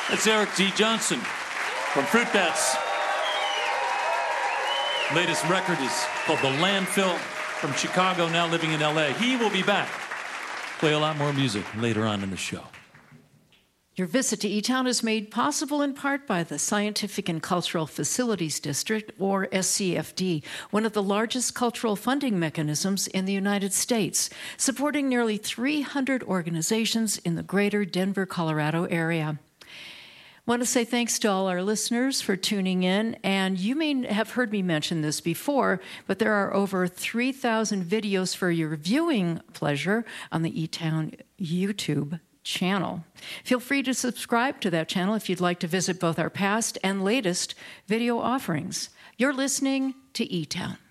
That's Eric D. Johnson from Fruit Bats. Latest record is called The Landfill, from Chicago, now living in LA. He will be back. Play a lot more music later on in the show. Your visit to E-Town is made possible in part by the Scientific and Cultural Facilities District, or SCFD, one of the largest cultural funding mechanisms in the United States, supporting nearly 300 organizations in the greater Denver, Colorado area. I want to say thanks to all our listeners for tuning in, and you may have heard me mention this before, but there are over 3,000 videos for your viewing pleasure on the E-Town YouTube channel. Feel free to subscribe to that channel if you'd like to visit both our past and latest video offerings. You're listening to E-Town.